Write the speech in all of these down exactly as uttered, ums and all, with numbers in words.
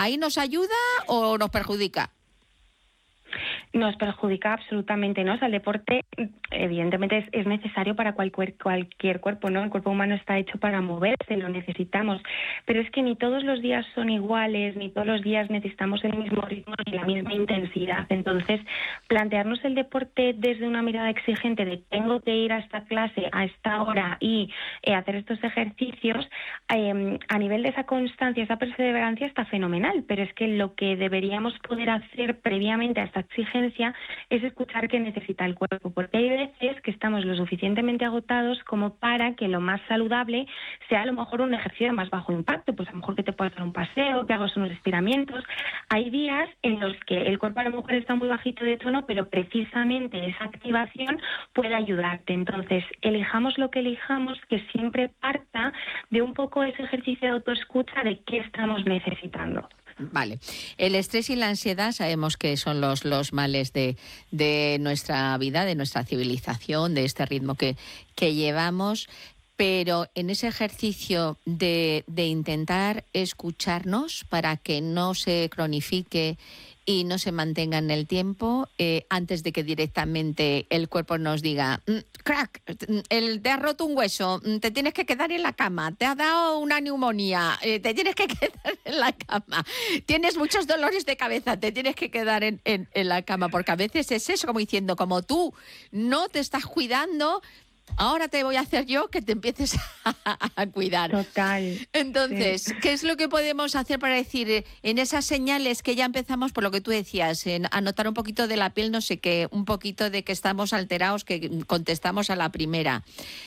¿Ahí nos ayuda o nos perjudica? Nos perjudica absolutamente, ¿no? O sea, el deporte evidentemente es, es necesario para cualquier, cualquier cuerpo, ¿no? El cuerpo humano está hecho para moverse, lo necesitamos, pero es que ni todos los días son iguales, ni todos los días necesitamos el mismo ritmo ni la misma intensidad. Entonces, plantearnos el deporte desde una mirada exigente de tengo que ir a esta clase a esta hora y eh, hacer estos ejercicios, eh, a nivel de esa constancia, esa perseverancia está fenomenal, pero es que lo que deberíamos poder hacer previamente a esta exigencia es escuchar qué necesita el cuerpo, porque hay veces que estamos lo suficientemente agotados como para que lo más saludable sea a lo mejor un ejercicio de más bajo impacto, pues a lo mejor que te puedas dar un paseo, que hagas unos estiramientos. Hay días en los que el cuerpo a lo mejor está muy bajito de tono, pero precisamente esa activación puede ayudarte. Entonces, elijamos lo que elijamos, que siempre parta de un poco ese ejercicio de autoescucha de qué estamos necesitando. Vale. El estrés y la ansiedad sabemos que son los, los males de, de nuestra vida, de nuestra civilización, de este ritmo que, que llevamos, pero en ese ejercicio de, de intentar escucharnos para que no se cronifique y no se mantenga en el tiempo, eh, antes de que directamente el cuerpo nos diga, crack, el, te has roto un hueso, te tienes que quedar en la cama, te ha dado una neumonía, eh, te tienes que quedar en la cama, tienes muchos dolores de cabeza, te tienes que quedar en, en, en la cama, porque a veces es eso, como diciendo, como tú no te estás cuidando, ahora te voy a hacer yo que te empieces a, a cuidar. Total. Entonces, sí. ¿qué es lo que podemos hacer para decir en esas señales que ya empezamos, por lo que tú decías, en anotar un poquito de la piel, no sé qué, un poquito de que estamos alterados, que contestamos a la primera,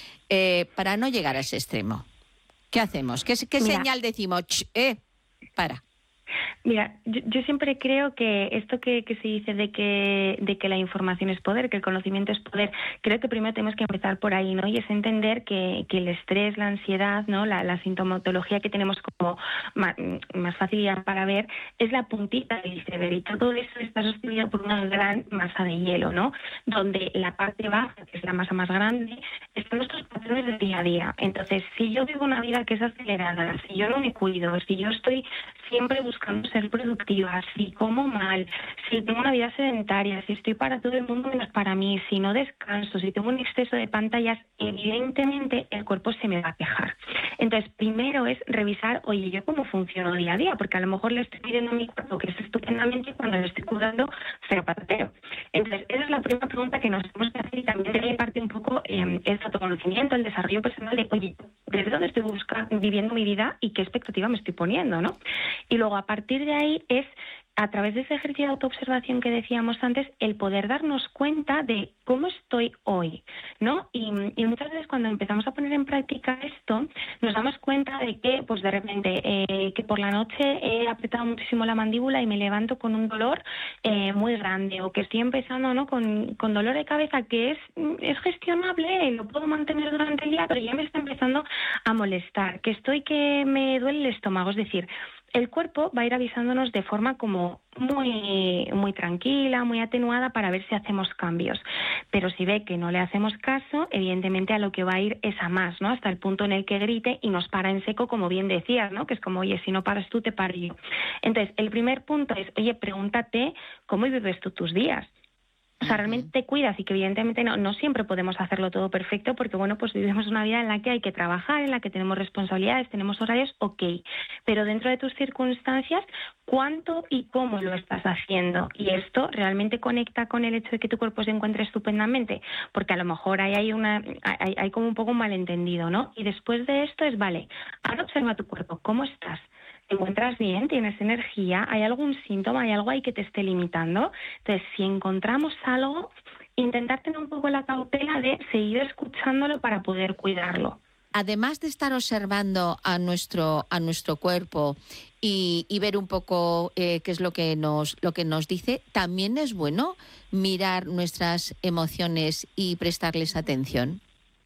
eh, para no llegar a ese extremo? ¿Qué hacemos? ¿Qué, qué señal decimos? Ch, eh, para. Mira, yo, yo siempre creo que esto que, que se dice de que de que la información es poder, que el conocimiento es poder, creo que primero tenemos que empezar por ahí, ¿no? Y es entender que, que el estrés, la ansiedad, ¿no? La, la sintomatología que tenemos como más, más facilidad para ver es la puntita del iceberg, y todo eso está sostenido por una gran masa de hielo, ¿no? Donde la parte baja, que es la masa más grande, están nuestros patrones del día a día. Entonces, si yo vivo una vida que es acelerada, si yo no me cuido, si yo estoy siempre buscando ser productiva, si como mal, si tengo una vida sedentaria, si estoy para todo el mundo menos para mí, si no descanso, si tengo un exceso de pantallas, evidentemente el cuerpo se me va a quejar. Entonces, primero es revisar, oye, ¿yo cómo funciono día a día? Porque a lo mejor le estoy pidiendo a mi cuerpo que esté estupendamente cuando le estoy cuidando cero patatero. Entonces, esa es la primera pregunta que nos tenemos que hacer, y también de ahí parte un poco eh, el autoconocimiento, el desarrollo personal de, oye, ¿desde dónde estoy buscando, viviendo mi vida y qué expectativa me estoy poniendo, ¿no? Y luego, a partir de ahí, es a través de ese ejercicio de autoobservación que decíamos antes, el poder darnos cuenta de cómo estoy hoy, ¿no? Y, y muchas veces cuando empezamos a poner en práctica esto, nos damos cuenta de que, pues de repente, eh, que por la noche he apretado muchísimo la mandíbula y me levanto con un dolor eh, muy grande, o que estoy empezando, ¿no?, con, con dolor de cabeza que es, es gestionable, lo puedo mantener durante el día, pero ya me está empezando a molestar, que estoy que me duele el estómago, es decir, el cuerpo va a ir avisándonos de forma como muy, muy tranquila, muy atenuada, para ver si hacemos cambios. Pero si ve que no le hacemos caso, evidentemente a lo que va a ir es a más, ¿no? Hasta el punto en el que grite y nos para en seco, como bien decías, ¿no? Que es como, oye, si no paras tú, te paro yo. Entonces, el primer punto es, oye, pregúntate cómo vives tú tus días. O sea, realmente te cuidas, y que evidentemente no, no siempre podemos hacerlo todo perfecto, porque bueno, pues vivimos una vida en la que hay que trabajar, en la que tenemos responsabilidades, tenemos horarios, ok, pero dentro de tus circunstancias, ¿cuánto y cómo lo estás haciendo? Y esto realmente conecta con el hecho de que tu cuerpo se encuentre estupendamente, porque a lo mejor ahí hay, una, hay, hay como un poco un malentendido, ¿no? Y después de esto es, vale, ahora observa tu cuerpo, ¿cómo estás? ¿Te encuentras bien? ¿Tienes energía? ¿Hay algún síntoma? ¿Hay algo ahí que te esté limitando? Entonces, si encontramos algo, intentar tener un poco la cautela de seguir escuchándolo para poder cuidarlo. Además de estar observando a nuestro a nuestro cuerpo y, y ver un poco eh, qué es lo que nos lo que nos dice, también es bueno mirar nuestras emociones y prestarles atención.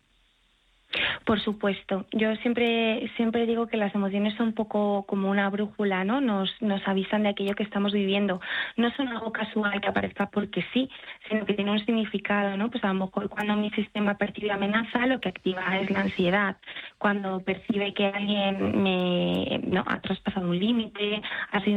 Por supuesto. Yo siempre siempre digo que las emociones son un poco como una brújula, ¿no? Nos nos avisan de aquello que estamos viviendo. No son algo casual que aparezca porque sí, sino que tiene un significado, ¿no? Pues a lo mejor cuando mi sistema percibe amenaza, lo que activa es la ansiedad. Cuando percibe que alguien me, no, ha traspasado un límite, ha sido